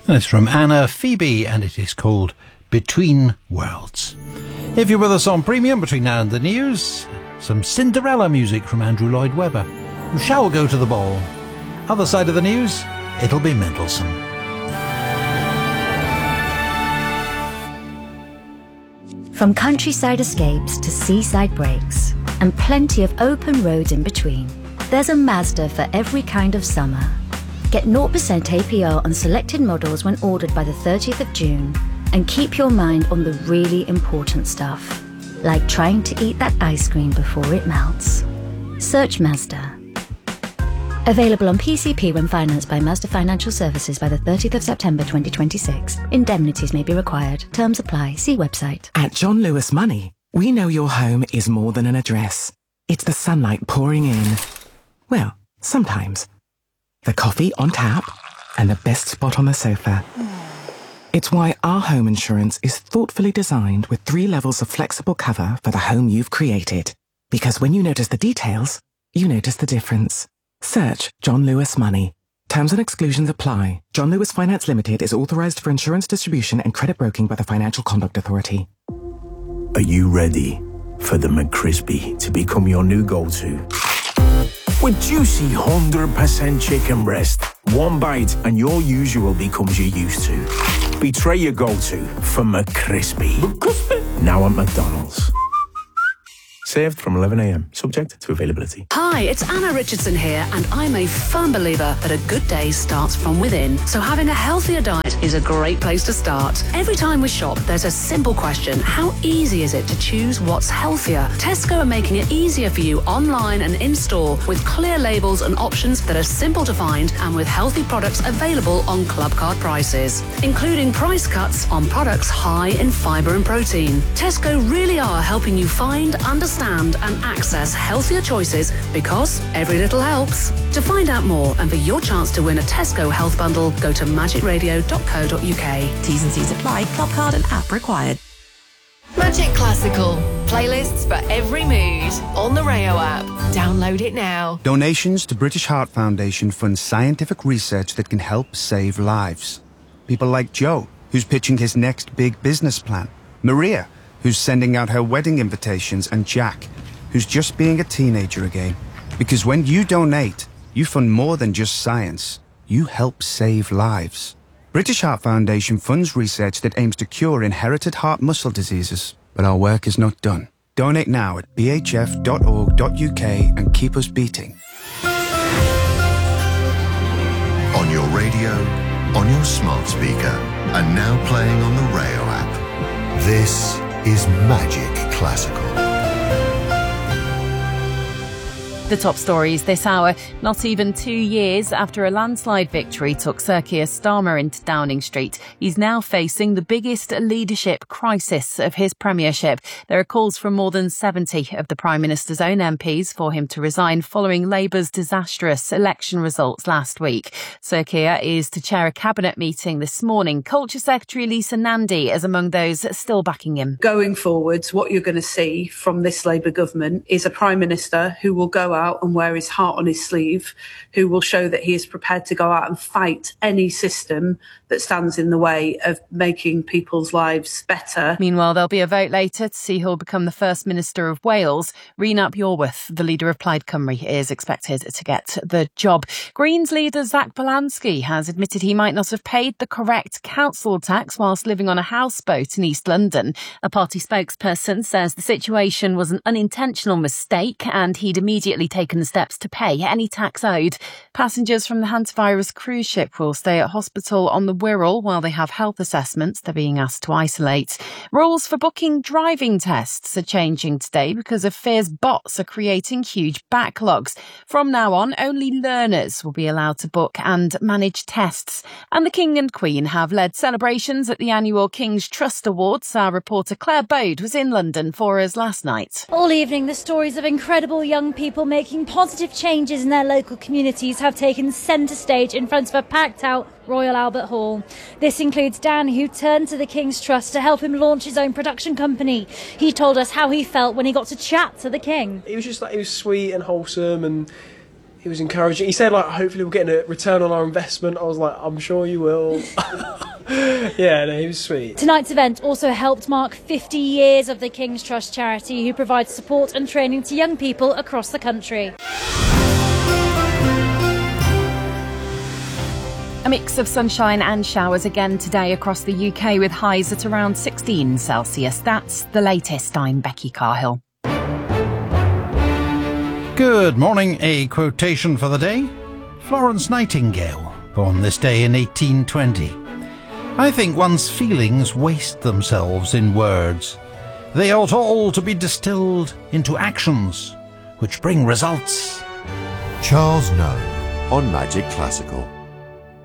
And it's from Anna Phoebe, and it is called Between Worlds. If you're with us on Premium between now and the news, some Cinderella music from Andrew Lloyd Webber, who shall go to the ball. Other side of the news, it'll be Mendelssohn. From countryside escapes to seaside breaks, and plenty of open roads in between, there's a Mazda for every kind of summer. Get 0% APR on selected models when ordered by the 30th of June, and keep your mind on the really important stuff, like trying to eat that ice cream before it melts. Search Mazda. Available on PCP when financed by Mazda Financial Services by the 30th of September 2026. Indemnities may be required. Terms apply. See website. At John Lewis Money, we know your home is more than an address. It's the sunlight pouring in. Well, sometimes. The coffee on tap and the best spot on the sofa. It's why our home insurance is thoughtfully designed with 3 levels of flexible cover for the home you've created. Because when you notice the details, you notice the difference. Search John Lewis Money. Terms and exclusions apply. John Lewis Finance Limited is authorized for insurance distribution and credit broking by the Financial Conduct Authority. Are you ready for the McCrispy to become your new go-to? With juicy 100% chicken breast, one bite and your usual becomes your used to. Betray your go-to for McCrispy. Now at McDonald's. Served from 11 a.m, subject to availability. Hi, it's Anna Richardson here, and I'm a firm believer that a good day starts from within. So having a healthier diet is a great place to start. Every time we shop, there's a simple question. How easy is it to choose what's healthier? Tesco are making it easier for you online and in-store with clear labels and options that are simple to find and with healthy products available on Clubcard prices, including price cuts on products high in fibre and protein. Tesco really are helping you find, understand and access healthier choices because every little helps. To find out more and for your chance to win a Tesco health bundle, go to magicradio.co.uk. T's and C's apply. Clubcard and app required. Magic Classical. Playlists for every mood on the Rayo app. Download it now. Donations to British Heart Foundation fund scientific research that can help save lives. People like Joe, who's pitching his next big business plan. Maria, who's sending out her wedding invitations, and Jack, who's just being a teenager again. Because when you donate, you fund more than just science. You help save lives. British Heart Foundation funds research that aims to cure inherited heart muscle diseases. But our work is not done. Donate now at bhf.org.uk and keep us beating. On your radio, on your smart speaker, and now playing on the Rayo app. This is Magic Classical. The top stories this hour. Not even 2 years after a landslide victory took Sir Keir Starmer into Downing Street, he's now facing the biggest leadership crisis of his premiership. There are calls from more than 70 of the Prime Minister's own MPs for him to resign following Labour's disastrous election results last week. Sir Keir is to chair a cabinet meeting this morning. Culture Secretary Lisa Nandy is among those still backing him. Going forwards, what you're going to see from this Labour government is a Prime Minister who will go out and wear his heart on his sleeve, who will show that he is prepared to go out and fight any system that stands in the way of making people's lives better. Meanwhile, there'll be a vote later to see who'll become the First Minister of Wales. Rhys Iorwerth, the leader of Plaid Cymru, is expected to get the job. Greens leader Zach Polanski has admitted he might not have paid the correct council tax whilst living on a houseboat in East London. A party spokesperson says the situation was an unintentional mistake and he'd immediately taken the steps to pay any tax owed. Passengers from the hantavirus cruise ship will stay at hospital on the Wirral while they have health assessments they're being asked to isolate. Rules for booking driving tests are changing today because of fears bots are creating huge backlogs. From now on, only learners will be allowed to book and manage tests. And the King and Queen have led celebrations at the annual King's Trust Awards. Our reporter Claire Bode was in London for us last night. All evening, the stories of incredible young people making positive changes in their local communities have taken centre stage in front of a packed-out Royal Albert Hall. This includes Dan, who turned to the King's Trust to help him launch his own production company. He told us how he felt when he got to chat to the King. He was just like, he was sweet and wholesome, and he was encouraging. He said, like, hopefully we'll get a return on our investment. I was like, I'm sure you will. Yeah, no, he was sweet. Tonight's event also helped mark 50 years of the King's Trust charity, who provides support and training to young people across the country. A mix of sunshine and showers again today across the UK, with highs at around 16 Celsius. That's the latest. I'm Becky Carhill. Good morning. A quotation for the day. Florence Nightingale, born this day in 1820. I think one's feelings waste themselves in words. They ought all to be distilled into actions, which bring results. Charles Noe on Magic Classical.